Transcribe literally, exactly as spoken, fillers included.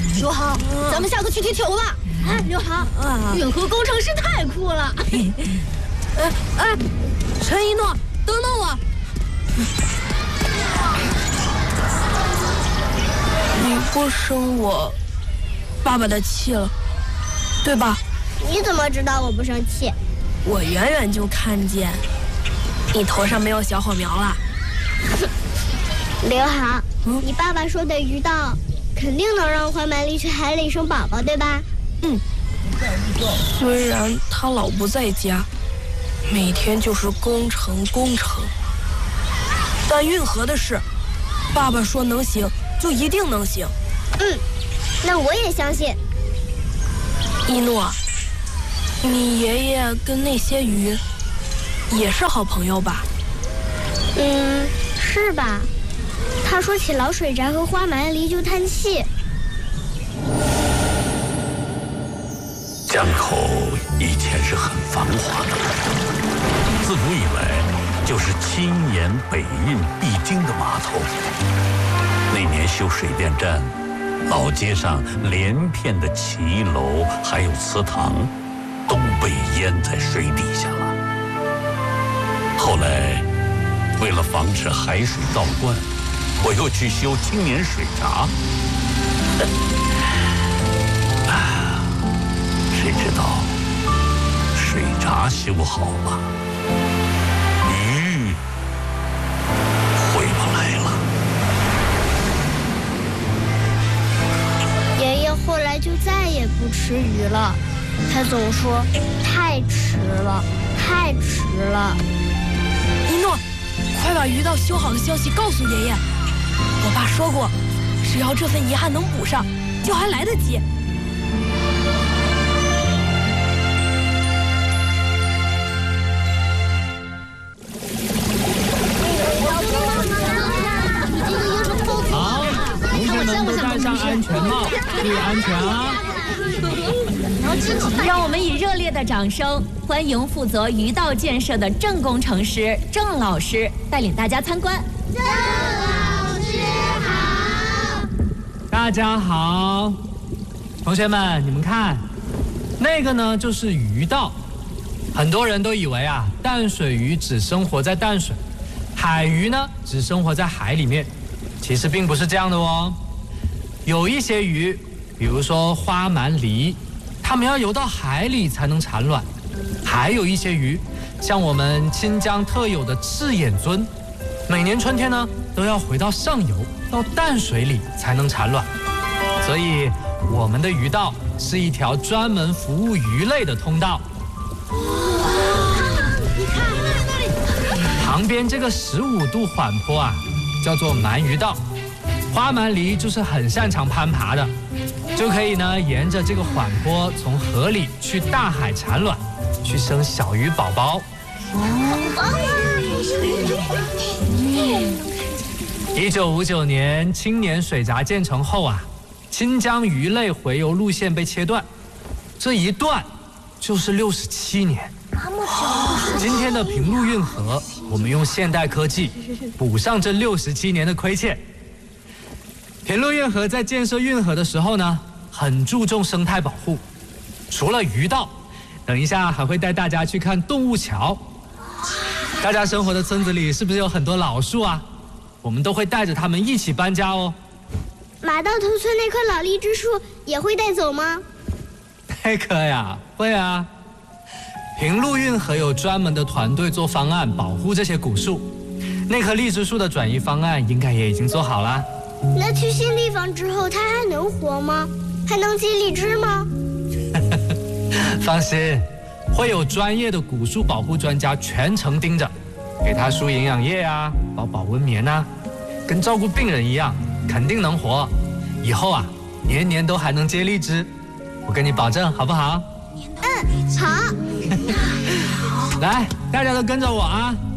刘航，咱们下课去踢球吧。哎，刘航，运河工程师太酷了。 哎哎，陈一诺，等等我。你不生我爸爸的气了，对吧？ 你怎么知道我不生气？ 我远远就看见你头上没有小火苗了。 刘航，嗯、你爸爸说的鱼道肯定能让花蛮狸去海里生宝宝，对吧？ 嗯。虽然他老不在家，每天就是工程工程，但运河的事，爸爸说能行就一定能行。 嗯，那我也相信。 一诺，你爷爷跟那些鱼也是好朋友吧？ 嗯，是吧？他说起老水闸和花蛮狸就叹气。 江口以前是很繁华的，自古以来就是青盐北运必经的码头。那年修水电站，老街上连片的骑楼还有祠堂都被淹在水底下了。后来为了防止海水倒灌，我又去修青年水闸。谁知道水闸修好了，鱼回不来了。 爷爷后来就再也不吃鱼了，他总说太迟了，太迟了。 一诺，快把鱼道修好的消息告诉爷爷。我爸说过，只要这份遗憾能补上，就还来得及。 好，同学们都戴上安全帽，注意安全啊！ 让我们以热烈的掌声欢迎负责鱼道建设的郑工程师郑老师带领大家参观。 郑老师好！ 大家好，同学们，你们看，那个呢就是鱼道。很多人都以为啊，淡水鱼只生活在淡水，海鱼呢只生活在海里面。其实并不是这样的哦。有一些鱼，比如说花蛮狸，它们要游到海里才能产卵。还有一些鱼，像我们清江特有的赤眼鳟，每年春天呢都要回到上游，到淡水里才能产卵。所以我们的鱼道是一条专门服务鱼类的通道。 你看那里， 旁边这个十五度缓坡啊，叫做鳗鱼道。花蛮狸就是很擅长攀爬的，就可以呢沿着这个缓坡从河里去大海产卵，去生小鱼宝宝。一九五九年青年水闸建成后啊，清江鱼类洄游路线被切断，这一断就是六十七年。今天的平陆运河，我们用现代科技补上这六十七年的亏欠。平陆运河在建设运河的时候呢，很注重生态保护，除了鱼道，等一下还会带大家去看动物桥。大家生活的村子里是不是有很多老树啊？我们都会带着他们一起搬家哦。 马道头村那棵老荔枝树也会带走吗？ 那棵呀，会啊。平陆运河有专门的团队做方案保护这些古树，那棵荔枝树的转移方案应该也已经做好啦。 那去新地方之后，它还能活吗？还能结荔枝吗？ 放心，会有专业的古树保护专家全程盯着，给它输营养液啊，包保温棉啊，跟照顾病人一样，肯定能活。以后啊，年年都还能结荔枝，我跟你保证，好不好？ 嗯，好。 来，大家都跟着我啊！